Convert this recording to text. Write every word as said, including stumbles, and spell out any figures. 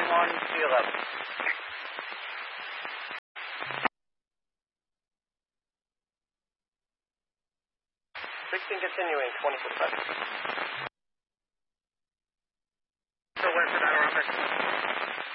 one C eleven. sixteen continuing, twenty forty-five. So where's the Adirondack?